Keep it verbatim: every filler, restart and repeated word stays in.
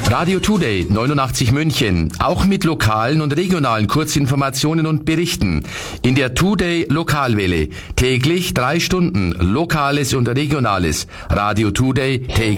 Radio Today neunundachtzig München, auch mit lokalen und regionalen Kurzinformationen und Berichten. In der Today Lokalwelle täglich drei Stunden Lokales und Regionales. Radio Today täglich.